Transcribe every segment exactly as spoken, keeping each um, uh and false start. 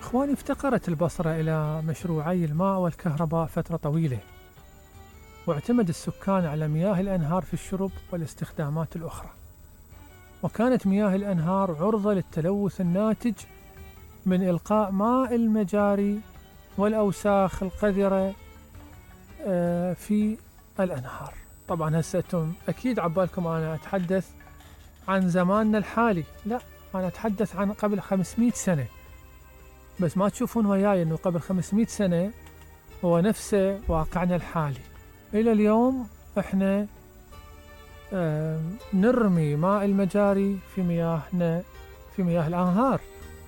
إخواني، افتقرت البصرة إلى مشروعي الماء والكهرباء فترة طويلة، واعتمد السكان على مياه الأنهار في الشرب والاستخدامات الأخرى، وكانت مياه الأنهار عرضة للتلوث الناتج من إلقاء ماء المجاري والأوساخ القذرة آه، في الأنهار. طبعا هسه أنتم أكيد عبالكم أنا أتحدث عن زماننا الحالي، لا، أنا أتحدث عن قبل خمسمئة سنة، بس ما تشوفون وياي أنه قبل خمسمئة سنة هو نفسه واقعنا الحالي. إلى اليوم إحنا آه نرمي ماء المجاري في مياهنا، في مياه الأنهار،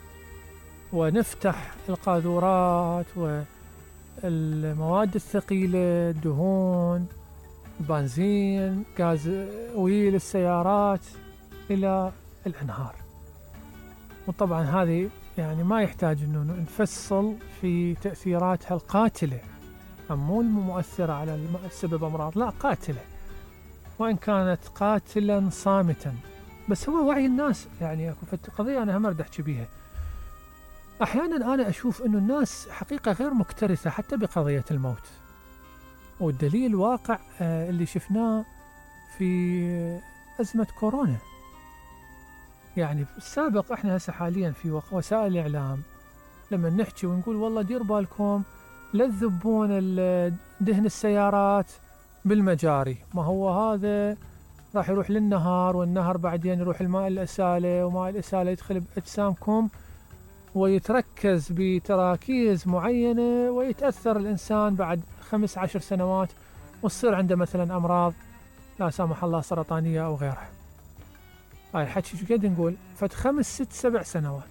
ونفتح القاذورات والمواد الثقيلة، الدهون، البنزين، غاز ويل السيارات إلى الأنهار. وطبعا هذه يعني ما يحتاج أنه نفصل في تأثيراتها القاتلة، مو المؤثرة على السبب أمراض، لا، قاتلة، وإن كانت قاتلا صامتا، بس هو وعي الناس. يعني قضية أنا هم أريد أحكي بيها. أحيانا أنا أشوف أنه الناس حقيقة غير مكترثة حتى بقضية الموت، والدليل واقع اللي شفناه في أزمة كورونا. يعني في السابق إحنا هسه حاليا في وسائل الإعلام لما نحكي ونقول والله دير بالكم لا تذبون دهن السيارات بالمجاري، ما هو هذا راح يروح للنهر، والنهر بعدين يروح الماء الإسالة، وماء الإسالة يدخل بأجسامكم ويتركز بتراكيز معينة، ويتأثر الإنسان بعد خمس عشر سنوات وتصير عنده مثلا أمراض لا سامح الله سرطانية أو غيرها. هاي الحكي شو قد نقول فت خمس ست سبع سنوات.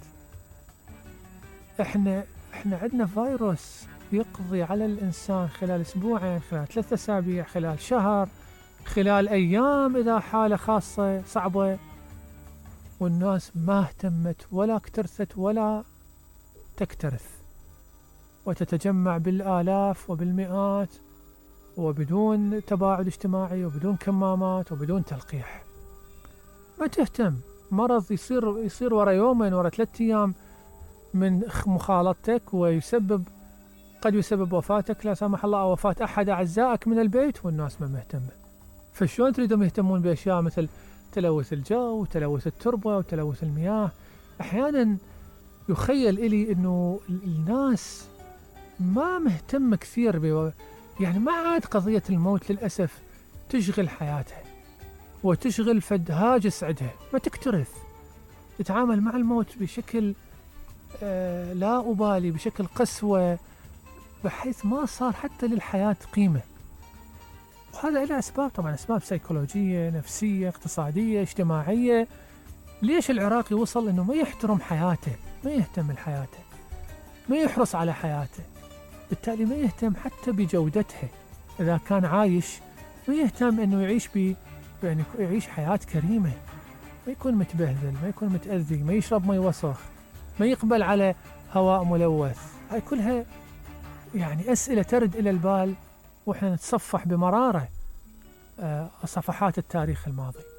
احنا احنا عندنا فيروس يقضي على الإنسان خلال أسبوعين، خلال ثلاثة أسابيع، خلال شهر، خلال أيام إذا حالة خاصة صعبة، والناس ما اهتمت ولا اكترثت ولا تكترث، وتتجمع بالآلاف وبالمئات وبدون تباعد اجتماعي وبدون كمامات وبدون تلقيح. ما تهتم، مرض يصير يصير ورا يومين ورا ثلاثة أيام من مخالطتك، ويسبب قد يسبب وفاتك لا سامح الله، أو وفاة أحد أعزائك من البيت، والناس ما مهتمة. فشلون تريدهم يهتمون بأشياء مثل تلوث الجو وتلوث التربة وتلوث المياه؟ أحيانا يخيل إلي أنه الناس ما مهتم كثير ب يعني ما عاد قضية الموت للأسف تشغل حياتها وتشغل فد هاجس عندها، ما تكترث، تتعامل مع الموت بشكل آه لا أبالي، بشكل قسوة، بحيث ما صار حتى للحياة قيمة. وهذا له أسباب، طبعا أسباب سيكولوجية، نفسية، اقتصادية، اجتماعية. ليش العراقي وصل أنه ما يحترم حياته، ما يهتم لحياته، ما يحرص على حياته، بالتالي ما يهتم حتى بجودتها. إذا كان عايش ما يهتم أنه يعيش ب يعني يعيش حياة كريمة، ما يكون متبهذل، ما يكون متأذي، ما يشرب مي وسخ، ما يقبل على هواء ملوث. هاي كلها يعني أسئلة ترد إلى البال وإحنا نتصفح بمرارة صفحات التاريخ الماضي.